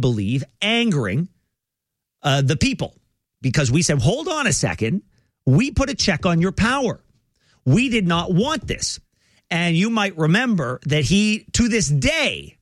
believe, angering the people. Because we said, hold on a second, we put a check on your power. We did not want this. And you might remember that he, to this day,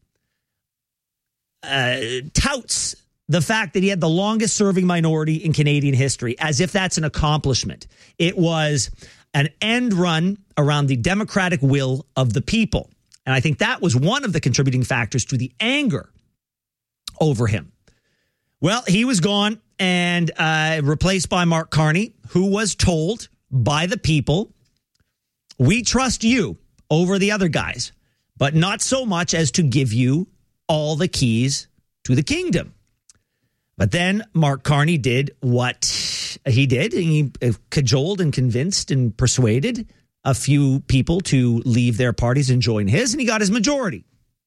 touts the fact that he had the longest serving minority in Canadian history, as if that's an accomplishment. It was an end run around the democratic will of the people. And I think that was one of the contributing factors to the anger over him. Well, he was gone and replaced by Mark Carney, who was told by the people, we trust you over the other guys, but not so much as to give you all the keys to the kingdom. But then Mark Carney did what he did. He cajoled and convinced and persuaded a few people to leave their parties and join his, and he got his majority.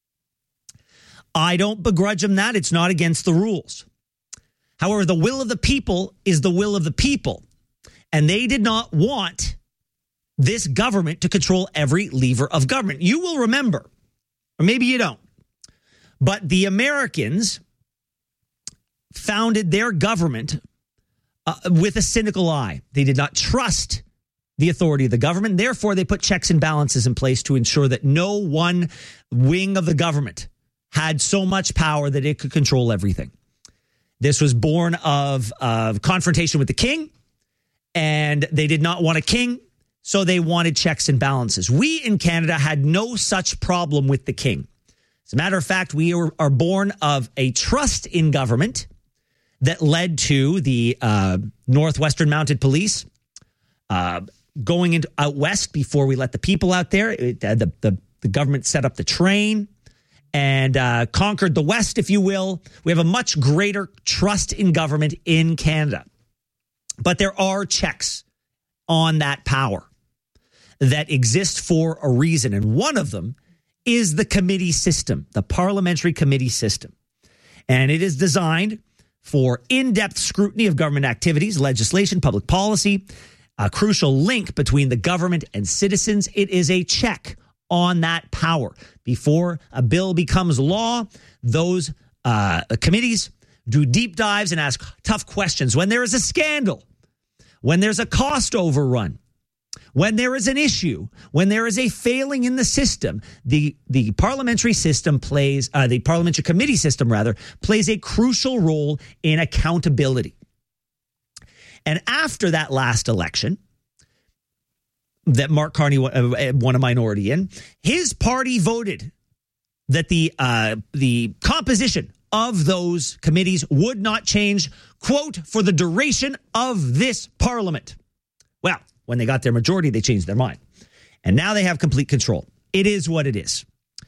I don't begrudge him that. It's not against the rules. However, the will of the people is the will of the people, and they did not want this government to control every lever of government. You will remember, or maybe you don't, but the Americans founded their government with a cynical eye. They did not trust the authority of the government. Therefore, they put checks and balances in place to ensure that no one wing of the government had so much power that it could control everything. This was born of confrontation with the king, and they did not want a king, so they wanted checks and balances. We in Canada had no such problem with the king. As a matter of fact, we are born of a trust in government that led to the Northwestern Mounted Police going into out west before we let the people out there. The government set up the train and conquered the West, if you will. We have a much greater trust in government in Canada. But there are checks on that power that exist for a reason. And one of them is the committee system, the parliamentary committee system. And it is designed for in-depth scrutiny of government activities, legislation, public policy, a crucial link between the government and citizens. It is a check on that power. Before a bill becomes law, those committees do deep dives and ask tough questions. When there is a scandal, when there's a cost overrun, when there is an issue, when there is a failing in the system, the parliamentary system plays, the parliamentary committee system rather, plays a crucial role in accountability. And after that last election that Mark Carney won a minority in, his party voted that the composition of those committees would not change, quote, for the duration of this parliament. Well, when they got their majority, they changed their mind. And now they have complete control. It is what it is.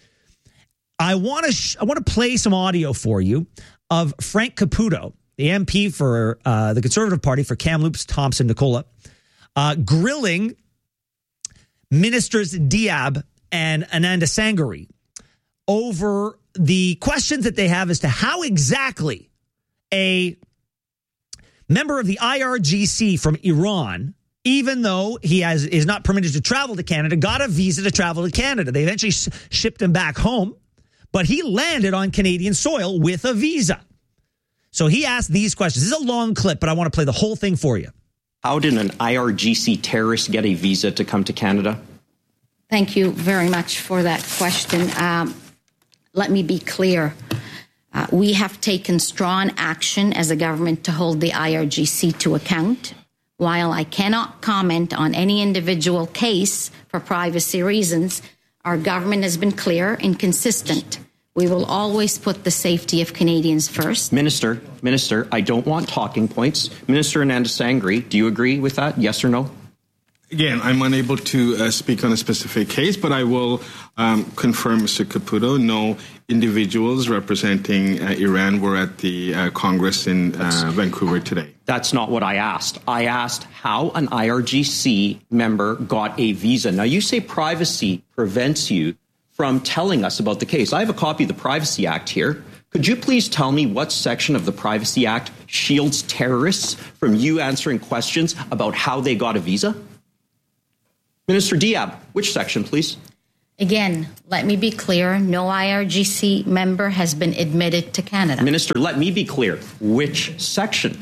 I want to play some audio for you of Frank Caputo, the MP for the Conservative Party for Kamloops, Thompson, Nicola, grilling Ministers Diab and Ananda Sangari over the questions that they have as to how exactly a member of the IRGC from Iran, even though he is not permitted to travel to Canada, got a visa to travel to Canada. They eventually shipped him back home, but he landed on Canadian soil with a visa. So he asked these questions. This is a long clip, but I want to play the whole thing for you. How did an IRGC terrorist get a visa to come to Canada? Thank you very much for that question. Let me be clear. We have taken strong action as a government to hold the IRGC to account. While I cannot comment on any individual case for privacy reasons, our government has been clear and consistent. We will always put the safety of Canadians first. Minister, I don't want talking points. Minister Ananda Sangari, do you agree with that? Yes or no? Again, I'm unable to speak on a specific case, but I will confirm, Mr. Caputo, no individuals representing Iran were at the Congress in Vancouver today. That's not what I asked. I asked how an IRGC member got a visa. Now, you say privacy prevents you from telling us about the case. I have a copy of the Privacy Act here. Could you please tell me what section of the Privacy Act shields terrorists from you answering questions about how they got a visa? Minister Diab, which section, please? Again, let me be clear. No IRGC member has been admitted to Canada. Minister, let me be clear. Which section?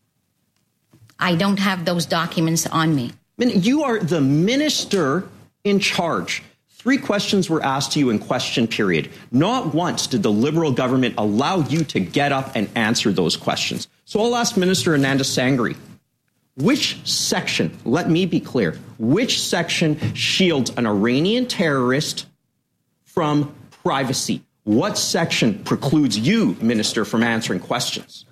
I don't have those documents on me. You are the minister in charge. 3 questions were asked to you in question period. Not once did the Liberal government allow you to get up and answer those questions. So I'll ask Minister Ananda Sangri, which section, let me be clear, which section shields an Iranian terrorist from privacy? What section precludes you, Minister, from answering questions?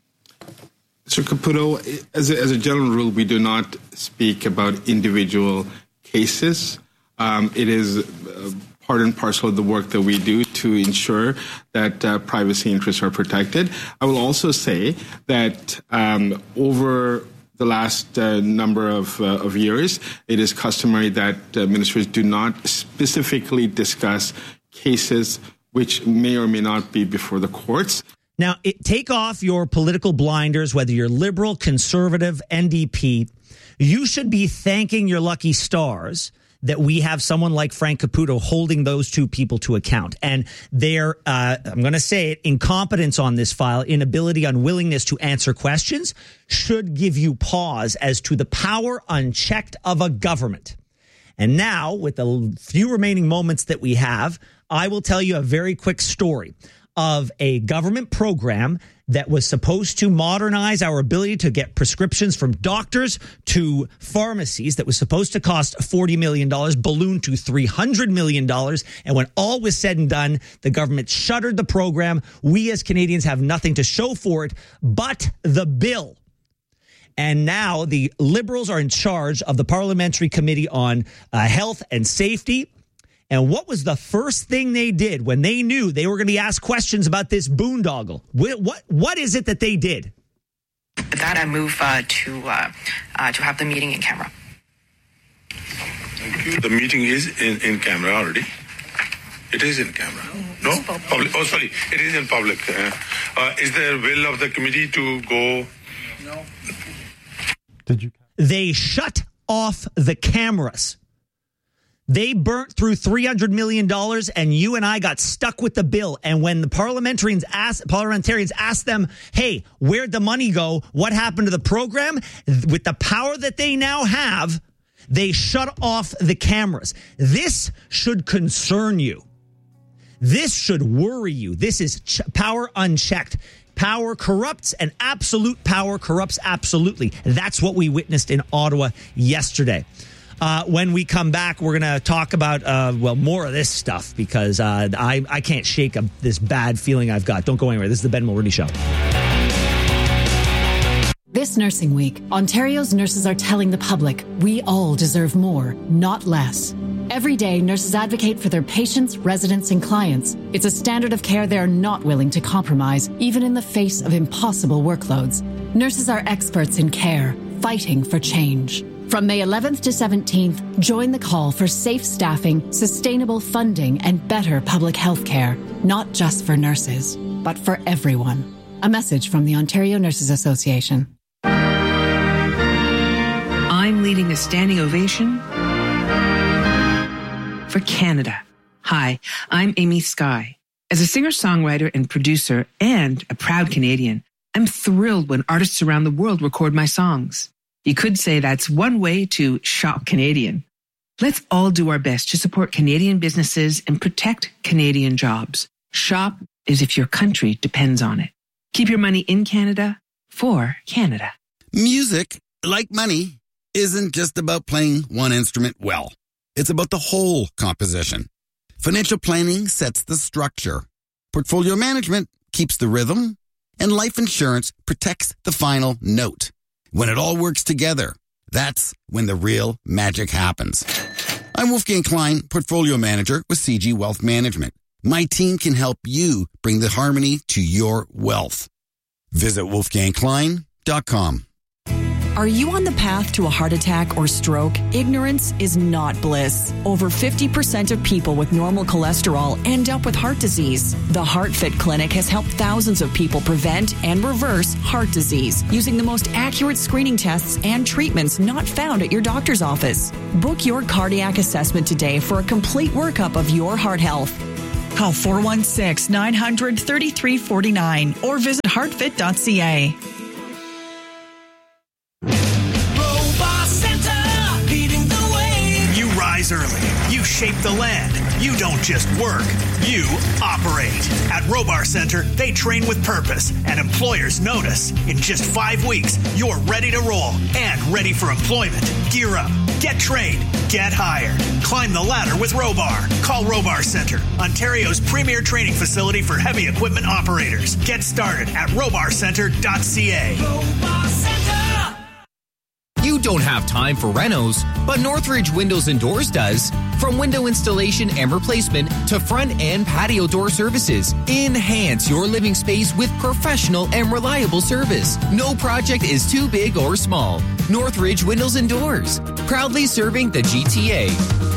Mr. Caputo, as a general rule, we do not speak about individual cases. It is part and parcel of the work that we do to ensure that privacy interests are protected. I will also say that over the last number of years, it is customary that ministers do not specifically discuss cases which may or may not be before the courts. Now, take off your political blinders, whether you're Liberal, Conservative, NDP. You should be thanking your lucky stars that we have someone like Frank Caputo holding those 2 people to account. And their, I'm going to say it, incompetence on this file, inability, unwillingness to answer questions should give you pause as to the power unchecked of a government. And now, with the few remaining moments that we have, I will tell you a very quick story of a government program that was supposed to modernize our ability to get prescriptions from doctors to pharmacies, that was supposed to cost $40 million, ballooned to $300 million. And when all was said and done, the government shuttered the program. We as Canadians have nothing to show for it but the bill. And now the Liberals are in charge of the Parliamentary Committee on Health and Safety. And what was the first thing they did when they knew they were going to be asked questions about this boondoggle? What is it that they did? With that, I move to have the meeting in camera. Thank you. The meeting is in camera already. It is in camera. No? Public. Oh, sorry. It is in public. Is there will of the committee to go? No. They shut off the cameras. They burnt through $300 million, and you and I got stuck with the bill. And when the parliamentarians asked them, hey, where'd the money go? What happened to the program? With the power that they now have, they shut off the cameras. This should concern you. This should worry you. This is power unchecked. Power corrupts, and absolute power corrupts absolutely. That's what we witnessed in Ottawa yesterday. When we come back, we're going to talk about, more of this stuff because I can't shake this bad feeling I've got. Don't go anywhere. This is the Ben Mulroney Show. This Nursing Week, Ontario's nurses are telling the public we all deserve more, not less. Every day, nurses advocate for their patients, residents, and clients. It's a standard of care they're not willing to compromise, even in the face of impossible workloads. Nurses are experts in care, fighting for change. From May 11th to 17th, join the call for safe staffing, sustainable funding, and better public health care, not just for nurses, but for everyone. A message from the Ontario Nurses Association. I'm leading a standing ovation for Canada. Hi, I'm Amy Skye. As a singer-songwriter and producer and a proud Canadian, I'm thrilled when artists around the world record my songs. You could say that's one way to shop Canadian. Let's all do our best to support Canadian businesses and protect Canadian jobs. Shop as if your country depends on it. Keep your money in Canada for Canada. Music, like money, isn't just about playing one instrument well. It's about the whole composition. Financial planning sets the structure. Portfolio management keeps the rhythm. And life insurance protects the final note. When it all works together, that's when the real magic happens. I'm Wolfgang Klein, Portfolio Manager with CG Wealth Management. My team can help you bring the harmony to your wealth. Visit wolfgangklein.com. Are you on the path to a heart attack or stroke? Ignorance is not bliss. Over 50% of people with normal cholesterol end up with heart disease. The HeartFit Clinic has helped thousands of people prevent and reverse heart disease using the most accurate screening tests and treatments not found at your doctor's office. Book your cardiac assessment today for a complete workup of your heart health. Call 416-900-3349 or visit heartfit.ca. Early. You shape the land. You don't just work. You operate. At Robar Center, they train with purpose, and employers notice. In just 5 weeks, you're ready to roll and ready for employment. Gear up. Get trained. Get hired. Climb the ladder with Robar. Call Robar Center, Ontario's premier training facility for heavy equipment operators. Get started at robarcenter.ca. Robar Center. You don't have time for renos, but Northridge Windows and Doors does. From window installation and replacement to front and patio door services, enhance your living space with professional and reliable service. No project is too big or small. Northridge Windows and Doors, proudly serving the GTA.